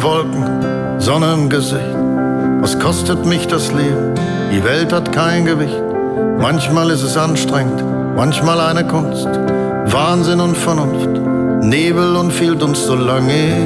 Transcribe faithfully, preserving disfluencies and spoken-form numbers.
Wolken, Sonne im Gesicht. Was kostet mich das Leben? Die Welt hat kein Gewicht. Manchmal ist es anstrengend, manchmal eine Kunst. Wahnsinn und Vernunft, Nebel und viel Dunst, solange ich